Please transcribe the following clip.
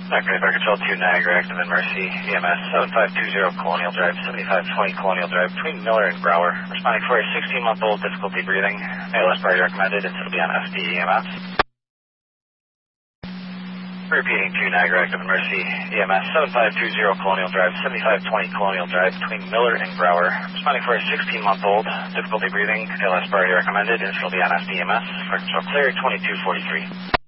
Okay, Parker 12-2 Niagara, active in Mercy, EMS 7520 Colonial Drive, 7520 Colonial Drive, between Miller and Brower. Responding for a 16-month-old, difficulty breathing. ALS priority recommended, and it'll be on FD EMS. Repeating 2 Niagara, active in Mercy, EMS 7520 Colonial Drive, 7520 Colonial Drive, between Miller and Brower. Responding for a 16-month-old, difficulty breathing. ALS priority recommended, and it'll be on FD EMS. Parker 12 clear, 2243.